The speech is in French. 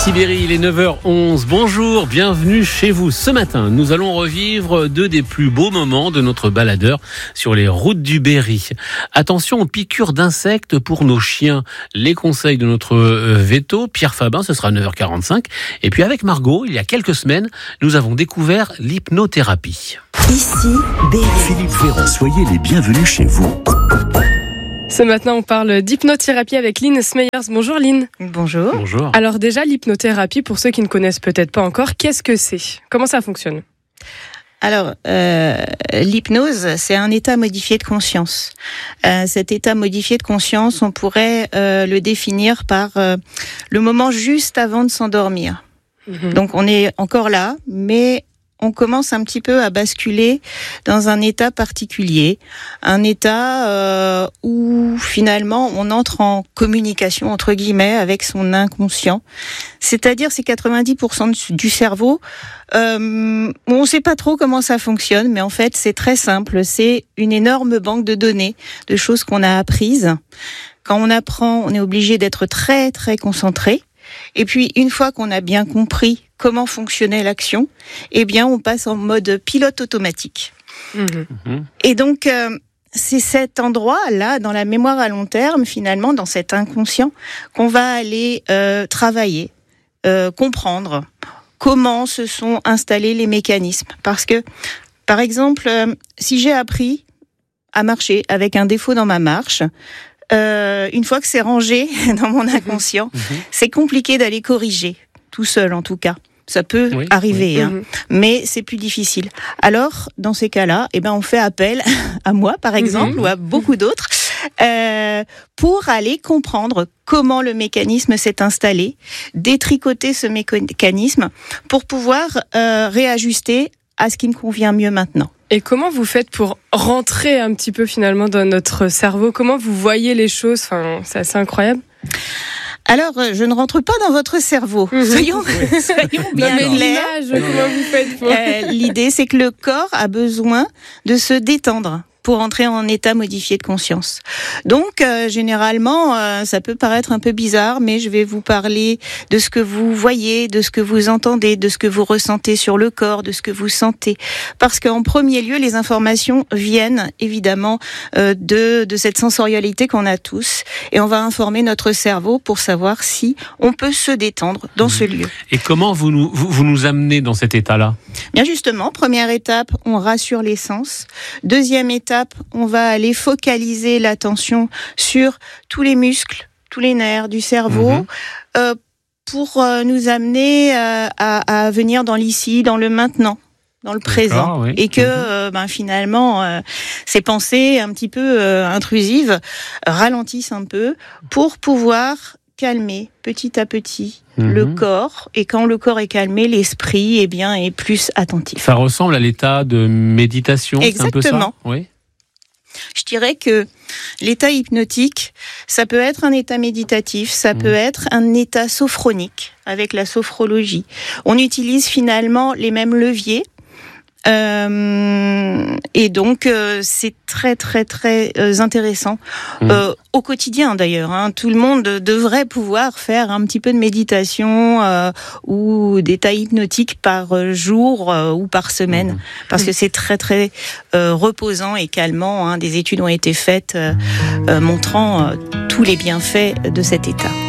Sibérie, il est 9h11. Bonjour, bienvenue chez vous. Ce matin, nous allons revivre deux des plus beaux moments de notre baladeur sur les routes du Berry. Attention aux piqûres d'insectes pour nos chiens. Les conseils de notre veto, Pierre Fabin, ce sera à 9h45. Et puis avec Margot, il y a quelques semaines, nous avons découvert l'hypnothérapie. Ici, Berry. Philippe Ferrand, soyez les bienvenus chez vous. Ce matin, on parle d'hypnothérapie avec Lynn Smeyers. Bonjour Lynn. Bonjour. Bonjour. Alors déjà, l'hypnothérapie, pour ceux qui ne connaissent peut-être pas encore, qu'est-ce que c'est ? Comment ça fonctionne ? Alors, l'hypnose, c'est un état modifié de conscience. Cet état modifié de conscience, on pourrait le définir par le moment juste avant de s'endormir. Donc, on est encore là, mais on commence un petit peu à basculer dans un état particulier, un état où finalement on entre en communication entre guillemets avec son inconscient, c'est-à-dire c'est 90% du cerveau. On ne sait pas trop comment ça fonctionne, mais en fait c'est très simple, c'est une énorme banque de données, de choses qu'on a apprises. Quand on apprend, on est obligé d'être très très concentré. Et puis, une fois qu'on a bien compris comment fonctionnait l'action, eh bien, on passe en mode pilote automatique. Et donc, c'est cet endroit-là, dans la mémoire à long terme, finalement, dans cet inconscient, qu'on va aller travailler, comprendre comment se sont installés les mécanismes. Parce que, par exemple, si j'ai appris à marcher avec un défaut dans ma marche, une fois que c'est rangé dans mon inconscient, c'est compliqué d'aller corriger, tout seul en tout cas. Ça peut arriver, hein, mais c'est plus difficile. Alors, dans ces cas-là, eh ben, on fait appel à moi, par exemple, ou à beaucoup d'autres, pour aller comprendre comment le mécanisme s'est installé, détricoter ce mécanisme pour pouvoir réajuster à ce qui me convient mieux maintenant. Et comment vous faites pour rentrer un petit peu finalement dans notre cerveau ? Comment vous voyez les choses ? Enfin, c'est assez incroyable. Alors, je ne rentre pas dans votre cerveau. Soyons bien clairs. Comment vous faites pour... L'idée, c'est que le corps a besoin de se détendre pour entrer en état modifié de conscience. Donc, généralement, ça peut paraître un peu bizarre, mais je vais vous parler de ce que vous voyez, de ce que vous entendez, de ce que vous ressentez sur le corps, de ce que vous sentez. Parce qu'en premier lieu, les informations viennent évidemment de cette sensorialité qu'on a tous. Et on va informer notre cerveau pour savoir si on peut se détendre dans ce lieu. Et comment vous nous amenez dans cet état-là ? Bien justement, première étape, on rassure les sens. Deuxième étape, on va aller focaliser l'attention sur tous les muscles, tous les nerfs du cerveau, pour nous amener à venir dans l'ici, dans le maintenant, dans le présent. Oui. Et que finalement, ces pensées un petit peu intrusives ralentissent un peu pour pouvoir calmer petit à petit le corps, et quand le corps est calmé, l'esprit est plus attentif. Ça ressemble à l'état de méditation. Exactement. C'est un peu ça ? Oui. Je dirais que l'état hypnotique, ça peut être un état méditatif, ça peut être un état sophronique avec la sophrologie. On utilise finalement les mêmes leviers. Et donc c'est très très très intéressant au quotidien d'ailleurs, hein. Tout le monde devrait pouvoir faire un petit peu de méditation ou d'état hypnotique par jour ou par semaine, parce que c'est très très reposant et calmant, hein. Des études ont été faites montrant tous les bienfaits de cet état.